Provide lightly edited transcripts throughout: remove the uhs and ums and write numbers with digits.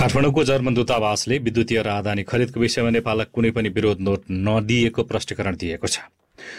काठमाडौँको जर्मन दूतावासले विद्युतीय राहदानी खरिदको विषयमा नेपाललाई कुनै पनि विरोध नोट नदिएको प्रष्टीकरण दिएको छ।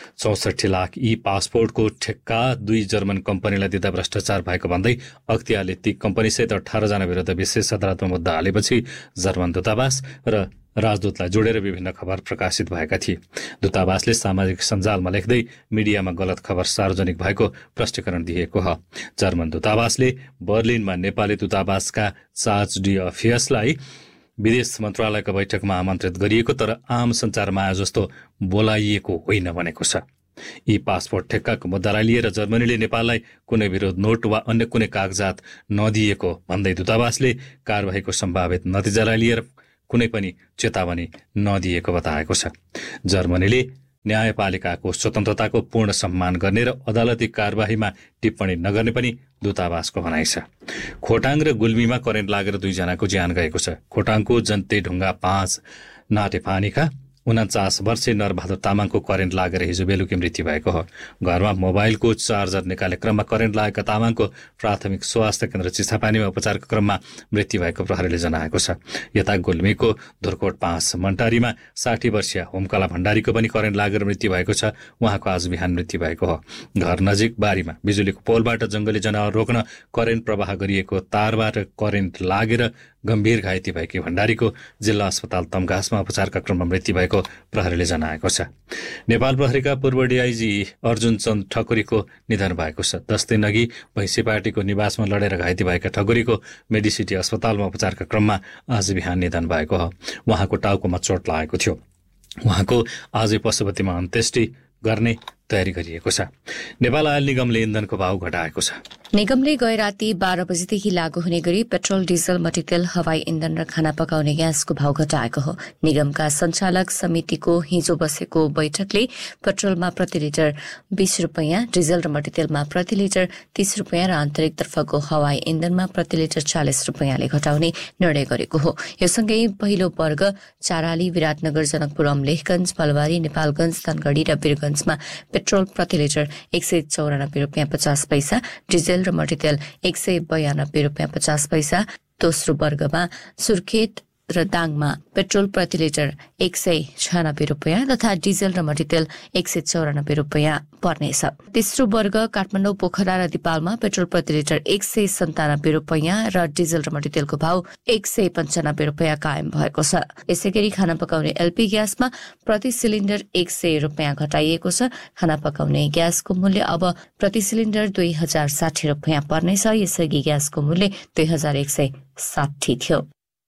64 लाख ई पासपोर्टको ठेक्का 2 जर्मन कम्पनीलाई दिँदा भ्रष्टाचार भएको भन्दै अख्तियारले ती कम्पनीसहित 18 जना विरुद्ध विशेष अदालतमा मुद्दा हालेपछि जर्मन दूतावास र राजदूतलाई जोडेर विभिन्न खबर प्रकाशित भएका थिए। दूतावासले सामाजिक सञ्जालमा लेख्दै मिडियामा गलत खबर सार्वजनिक भएको प्रष्टीकरण दिएको हो। जर्मन दूतावासले बर्लिनमा नेपाली दूतावासका चार्ज डी अफियर्सलाई विदेश मन्त्रालयको बैठकमा आमन्त्रित गरिएको तर आम सञ्चारमा आए जस्तो बोलाइएको होइन भनेको छ। यी पासपोर्ट ठेक्काको मुद्दालाई लिएर जर्मनीले नेपाललाई कुनै विरोध नोट वा अन्य कुनै कागजात नदिएको भन्दै दूतावासले कारबाहीको सम्भावित नतिजालाई लिएर कुनै पनि चेतावनी नदिएको बताएको छ। जर्मनीले न्यायपालिकाको स्वतन्त्रताको पूर्ण सम्मान गर्ने र अदालती कारबाहीमा टिप्पणी नगर्ने पनि दूतावासको भनाइ छ। खोटाङ र गुल्मीमा करेन्ट लागेर 2 जनाको ज्यान गएको छ। खोटाङको जन्तेढुङ्गा 5 नाटेपानीका 49 वर्षीय नरबहादुर तामाङको करेन्ट लागेर हिजो बेलुकी मृत्यु भएको हो। घरमा मोबाइलको चार्जर निकाले क्रममा करेन्ट लागेका तामाङको प्राथमिक स्वास्थ्य केन्द्र चिसापानीमा उपचारको क्रममा मृत्यु भएको प्रहरीले जनाएको छ। यता गुल्मीको धुरकोट 5 मन्टारीमा 60 वर्षीय होमकला भण्डारीको पनि करेन्ट लागेर मृत्यु भएको छ। उहाँको आज बिहान मृत्यु भएको हो। घर नजिक बारीमा बिजुलीको पोलबाट जंगली जनावर रोक्न करेन्ट प्रवाह गरिएको तारबाट करेन्ट लागेर गम्भीर घाइते भएकी भण्डारीको जिल्ला अस्पताल तमघासमा उपचारका क्रममा मृत्यु भएको प्रहरीले जनाएको छ। नेपाल प्रहरीका पूर्व डीआईजी अर्जुन चन्द ठकुरीको निधन भएको छ। 10 दिन अघि भैँसी पार्टीको निवासमा लडेर घाइते भएका ठकुरीको मेडिसिटी अस्पतालमा उपचारका क्रममा आज बिहान निधन भएको हो। उहाँको टाउकोमा चोट लागेको थियो। उहाँको आजै पशुपतिमा अन्त्येष्टि गर्ने तयारी गरिएको छ। नेपाल आयल निगमले इन्धनको भाव घटाएको छ। निगमले गए राति 12 बजेदेखि लागू हुने गरी पेट्रोल, डिजल, मट्टितेल, हवाई इन्धन र खाना पकाउने ग्यासको भाव घटाएको हो। निगमका सञ्चालक समितिको हिजो बसेको बैठकले पेट्रोलमा प्रति लिटर 20 रुपैयाँ, डिजल र मट्टितेलमा प्रति लिटर 30 रुपैयाँ र आन्तरिकतर्फको हवाई इन्धनमा प्रति लिटर 40 रुपैयाँले घटाउने निर्णय गरेको हो। यो सँगै पहिलो वर्ग चाराली, विराटनगर, जनकपुर, अमलेखगञ्ज, फलबारी, नेपालगञ्ज, धनगढी र वीरगञ्जमा पेट्रोल प्रति लिटर 194 रुपैयाँ 50 पैसा, डिजेल र मट्टितेल 192 रुपैयाँ 50 पैसा। दोस्रो वर्गमा सुर्खेत र दाङमा पेट्रोल प्रति लिटर 196 रुपैयाँ तथा डिजेल र मट्टितेल 194 रुपैयाँ पर्नेछ। तेस्रो वर्ग काठमाडौँ, पोखरा र दिपालमा पेट्रोल प्रति लिटर 197 रुपैयाँ र डिजेल र मट्टितेलको भाव 195 रुपैयाँ कायम भएको छ। यसैगरी खाना पकाउने एलपी ग्यासमा प्रति सिलिन्डर 100 रुपैयाँ घटाइएको छ। खाना पकाउने ग्यासको मूल्य अब प्रति सिलिन्डर 2060 रुपैयाँ पर्नेछ। यसअघि ग्यासको मूल्य 2160 थियो।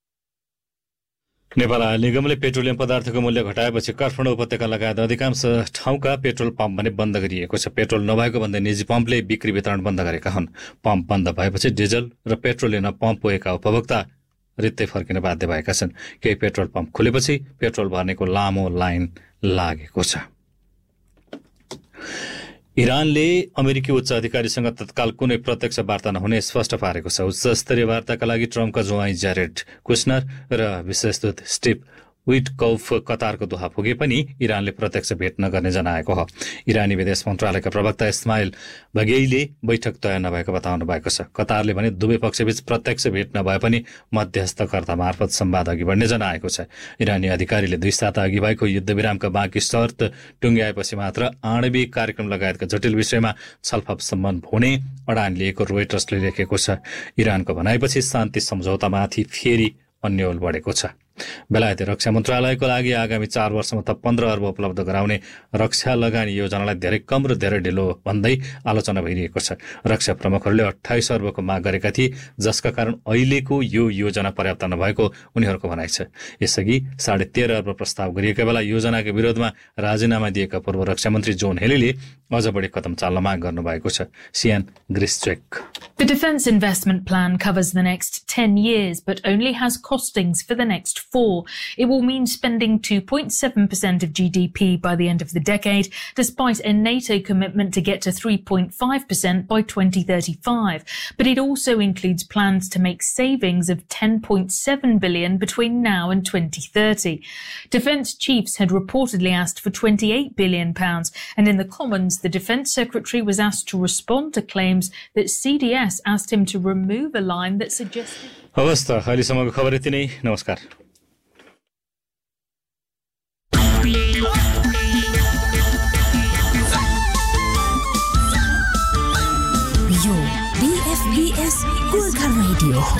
नेपाल आयल निगमले पेट्रोलियम पदार्थको मूल्य घटाएपछि काठमाडौँ उपत्यका लगायत अधिकांश ठाउँका पेट्रोल पम्प भने बन्द गरिएको छ। पेट्रोल नभएको भन्दै निजी पम्पले बिक्री वितरण बन्द गरेका हुन्। पम्प बन्द भएपछि डिजल र पेट्रोल लिन पम्प पुगेका उपभोक्ता रित्तै फर्किन बाध्य भएका छन्। केही पेट्रोल पम्प खुलेपछि पेट्रोल भर्नेको लामो लाइन लागेको छ। इरानले अमेरिकी उच्च अधिकारीसँग तत्काल कुनै प्रत्यक्ष वार्ता नहुने स्पष्ट पारेको छ। उच्चस्तरीय वार्ताका लागि ट्रम्पका ज्वाइँ ज्यारेड कुशनर र विशेषदूत स्टिभ विटकौफ कतारको दोहा पुगे पनि इरानले प्रत्यक्ष भेट नगर्ने जनाएको हो। इरानी विदेश मन्त्रालयका प्रवक्ता इस्माइल बगेईले बैठक तय नभएको बताउनु भएको छ। कतारले भने दुवै पक्षबीच प्रत्यक्ष भेट नभए पनि मध्यस्थकर्ता मार्फत संवाद अघि बढ्ने जनाएको छ। इरानी अधिकारीले 2 साता अघि भएको युद्धविरामका बाँकी शर्त टुङ्ग्याएपछि मात्र आणविक कार्यक्रम लगायतका जटिल विषयमा छलफल सम्बन्ध हुने अडान लिएको रोइटर्सले लेखेको छ। इरानको भनाइपछि शान्ति सम्झौतामाथि फेरि अन्यल बढेको छ। बेलायती रक्षा मन्त्रालयको लागि आगामी 4 वर्षमा त 15 अर्ब उपलब्ध गराउने रक्षा लगानी योजनालाई धेरै कम र धेरै ढिलो भन्दै आलोचना भइरहेको छ। रक्षा प्रमुखहरूले 28 अर्बको माग गरेका थिए, जसका कारण अहिलेको यो योजना पर्याप्त नभएको उनीहरूको भनाइ छ। यसअघि 13.5 अर्ब प्रस्ताव गरिएका बेला योजनाको विरोधमा राजीनामा दिएका पूर्व रक्षा मन्त्री जोन हेलीले अझ बढी कदम चाल्न माग गर्नुभएको छ। सियान ग्रिस्चेक। The defense investment plan covers the next 10 years but only has costings for the next 2024. It will mean spending 2.7% of GDP by the end of the decade, despite a NATO commitment to get to 3.5% by 2035. But it also includes plans to make savings of $10.7 billion between now and 2030. Defence chiefs had reportedly asked for £28 billion, and in the Commons, the Defence Secretary was asked to respond to claims that CDS asked him to remove a line that suggested... हवस् त अहिलेसम्मको खबर यति नै नमस्कार यो BFBS Gorkha radio